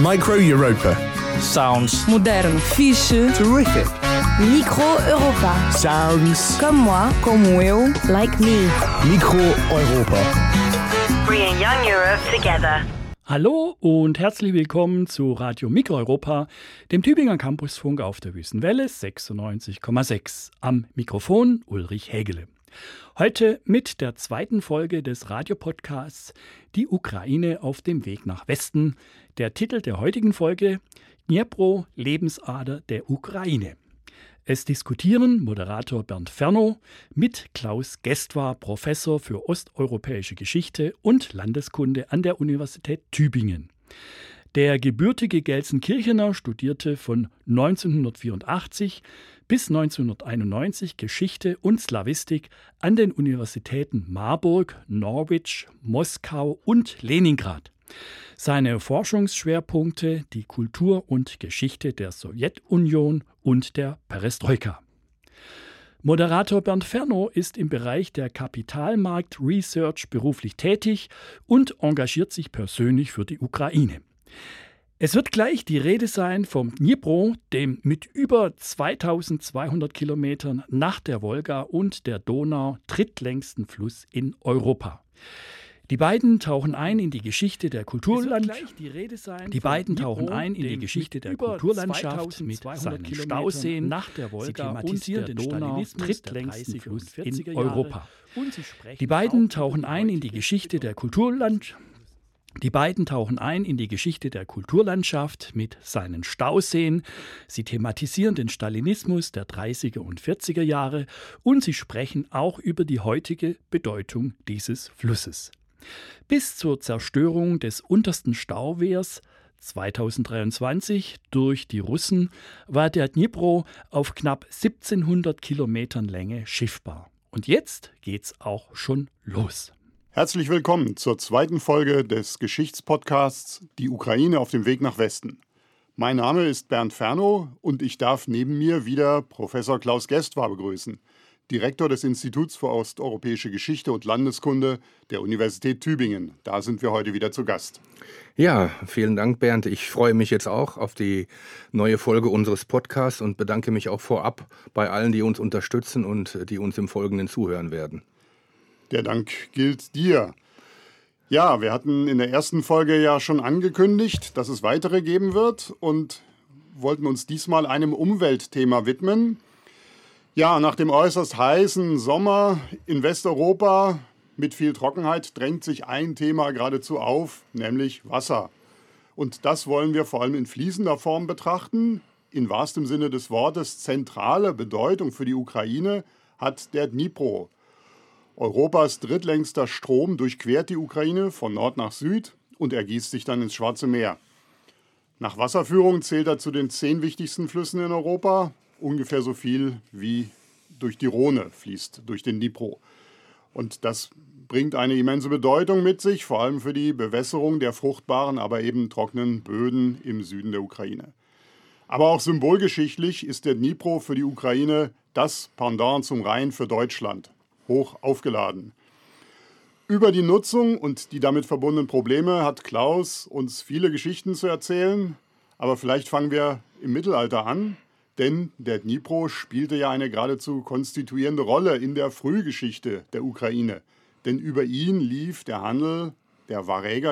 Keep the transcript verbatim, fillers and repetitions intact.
Micro Europa. Sounds Moderno. Fixe. Terrific. Micro Europa. Sounds. Comme moi, como eu, like me. Micro Europa. Bringing young Europe together. Hallo und herzlich willkommen zu Radio Mikroeuropa, dem Tübinger Campusfunk auf der Wüstenwelle sechsundneunzig Komma sechs. Am Mikrofon Ulrich Hägele. Heute mit der zweiten Folge des Radiopodcasts Die Ukraine auf dem Weg nach Westen. Der Titel der heutigen Folge: Dnipro, Lebensader der Ukraine. Es diskutieren Moderator Bernd Fernow mit Klaus Gestwar, Professor für osteuropäische Geschichte und Landeskunde an der Universität Tübingen. Der gebürtige Gelsenkirchener studierte von neunzehnhundertvierundachtzig bis neunzehnhunderteinundneunzig Geschichte und Slawistik an den Universitäten Marburg, Norwich, Moskau und Leningrad. Seine Forschungsschwerpunkte die Kultur und Geschichte der Sowjetunion und der Perestroika. Moderator Bernd Fernow ist im Bereich der Kapitalmarkt-Research beruflich tätig und engagiert sich persönlich für die Ukraine. Es wird gleich die Rede sein vom Dnipro, dem mit über zweitausendzweihundert Kilometern nach der Wolga und der Donau drittlängsten Fluss in Europa. Die beiden tauchen ein in die Geschichte der Kulturlandschaft. Die, die beiden tauchen ein in die Geschichte der Kulturlandschaft mit seinen Stauseen nach der Wolga und der Donau, drittlängsten Fluss in Europa. Die beiden tauchen ein in die Geschichte der Kulturlandschaft. Die beiden tauchen ein in die Geschichte der Kulturlandschaft mit seinen Stauseen. Sie thematisieren den Stalinismus der dreißiger und vierziger Jahre und sie sprechen auch über die heutige Bedeutung dieses Flusses. Bis zur Zerstörung des untersten Stauwehrs zweitausenddreiundzwanzig durch die Russen war der Dnipro auf knapp siebzehnhundert Kilometern Länge schiffbar. Und jetzt geht's auch schon los. Herzlich willkommen zur zweiten Folge des Geschichtspodcasts Die Ukraine auf dem Weg nach Westen. Mein Name ist Bernd Fernow und ich darf neben mir wieder Professor Klaus Gestwar begrüßen, Direktor des Instituts für osteuropäische Geschichte und Landeskunde der Universität Tübingen. Da sind wir heute wieder zu Gast. Ja, vielen Dank, Bernd. Ich freue mich jetzt auch auf die neue Folge unseres Podcasts und bedanke mich auch vorab bei allen, die uns unterstützen und die uns im Folgenden zuhören werden. Der Dank gilt dir. Ja, wir hatten in der ersten Folge ja schon angekündigt, dass es weitere geben wird und wollten uns diesmal einem Umweltthema widmen. Ja, nach dem äußerst heißen Sommer in Westeuropa mit viel Trockenheit drängt sich ein Thema geradezu auf, nämlich Wasser. Und das wollen wir vor allem in fließender Form betrachten. In wahrstem Sinne des Wortes zentrale Bedeutung für die Ukraine hat der Dnipro. Europas drittlängster Strom durchquert die Ukraine von Nord nach Süd und ergießt sich dann ins Schwarze Meer. Nach Wasserführung zählt er zu den zehn wichtigsten Flüssen in Europa. Ungefähr so viel wie durch die Rhone fließt durch den Dnipro. Und das bringt eine immense Bedeutung mit sich, vor allem für die Bewässerung der fruchtbaren, aber eben trockenen Böden im Süden der Ukraine. Aber auch symbolgeschichtlich ist der Dnipro für die Ukraine das Pendant zum Rhein für Deutschland. Hoch aufgeladen. Über die Nutzung und die damit verbundenen Probleme hat Klaus uns viele Geschichten zu erzählen. Aber vielleicht fangen wir im Mittelalter an, denn der Dnipro spielte ja eine geradezu konstituierende Rolle in der Frühgeschichte der Ukraine. Denn über ihn lief der Handel der Varäger